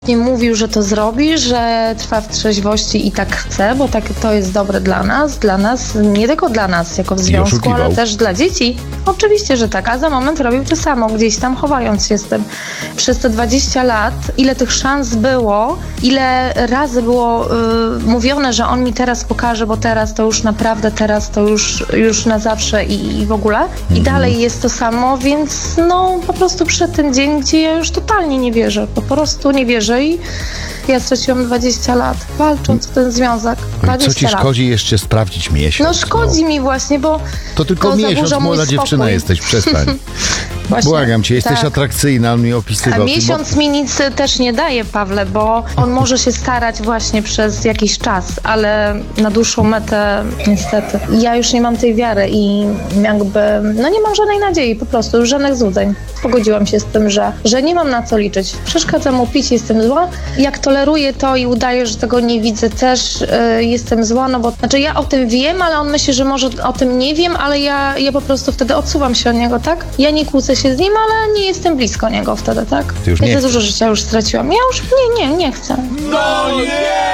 Nie mówił, że to zrobi, że trwa w trzeźwości i tak chce, bo tak to jest dobre dla nas, nie tylko dla nas jako w związku, ale też dla dzieci. Oczywiście, że tak, a za moment robił to samo, gdzieś tam chowając się z tym. Przez te 20 lat, ile tych szans było, ile razy było mówione, że on mi teraz pokaże, bo teraz to już naprawdę, teraz to już na zawsze i w ogóle. I dalej jest to samo, więc no po prostu przyszedł ten dzień, gdzie ja już totalnie nie wierzę, po prostu nie wierzę i ja straciłam 20 lat walcząc o ten związek. 20 Co ci szkodzi jeszcze sprawdzić miesiąc? No szkodzi mi właśnie, bo to tylko miesiąc, młoda dziewczyna jesteś, przestań. Właśnie, błagam cię, jesteś atrakcyjna, on mi opisywał. A miesiąc mi nic też nie daje, Pawle, bo on może się starać właśnie przez jakiś czas, ale na dłuższą metę niestety. Ja już nie mam tej wiary i jakby, no nie mam żadnej nadziei, po prostu już żadnych złudzeń. Pogodziłam się z tym, że nie mam na co liczyć. Przeszkadza mu pić, jestem zła. Jak toleruję to i udaję, że tego nie widzę, też jestem zła, no bo znaczy ja o tym wiem, ale on myśli, że może o tym nie wiem, ale ja po prostu wtedy odsuwam się od niego, tak? Ja nie kłócę się z nim, ale nie jestem blisko niego wtedy, tak? Ty już ja nie za dużo życia już straciłam. Ja już nie chcę. No nie!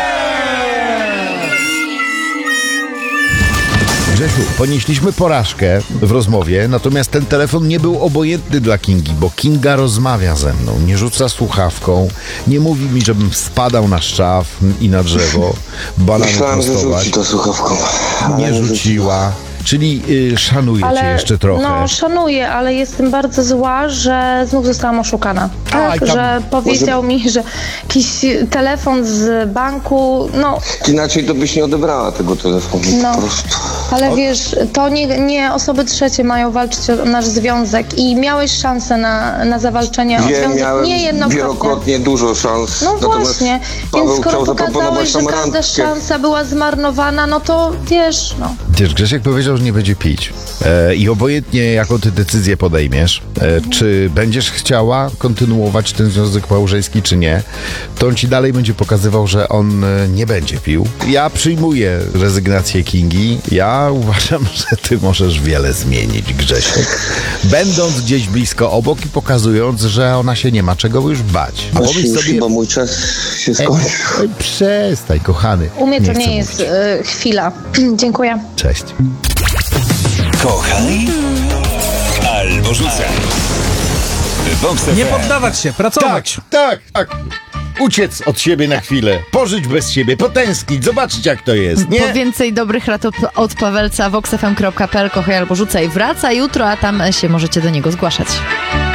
Grzesiu, ponieśliśmy porażkę w rozmowie, natomiast ten telefon nie był obojętny dla Kingi, bo Kinga rozmawia ze mną, nie rzuca słuchawką, nie mówi mi, żebym spadał na szczaw i na drzewo, banany Myślałem, że prostować. rzuci to słuchawką. Nie rzuciła. Czyli szanuje cię jeszcze trochę. No, szanuję, ale jestem bardzo zła, że znów zostałam oszukana. Tak, że powiedział mi, że jakiś telefon z banku, no... Inaczej to byś nie odebrała tego telefonu, no, po prostu. Ale wiesz, to nie osoby trzecie mają walczyć o nasz związek i miałeś szansę na zawalczenie o związek niejednokrotnie. Wielokrotnie dużo szans. No właśnie, więc skoro pokazałeś, że każda szansa była zmarnowana, no to wiesz, no. Wiesz, Grzesiek powiedział, że nie będzie pić. I obojętnie jaką ty decyzję podejmiesz, czy będziesz chciała kontynuować ten związek małżeński, czy nie, to on ci dalej będzie pokazywał, że on nie będzie pił. Ja przyjmuję rezygnację Kingi. Ja uważam, że ty możesz wiele zmienić, Grzesiek. Będąc gdzieś blisko obok i pokazując, że ona się nie ma czego już bać. Pomyśl sobie... Chyba mój czas się skończył. Przestań, kochany. U mnie to nie jest chwila. Dziękuję. Cześć. Kochaj albo rzucaj. Nie poddawać się, pracować. Tak. Uciec od siebie na chwilę, pożyć bez siebie, potęsknić, zobaczyć jak to jest, nie? Po więcej dobrych rad od Pawelca voxfm.pl, kochaj albo rzucaj, wraca jutro, a tam się możecie do niego zgłaszać.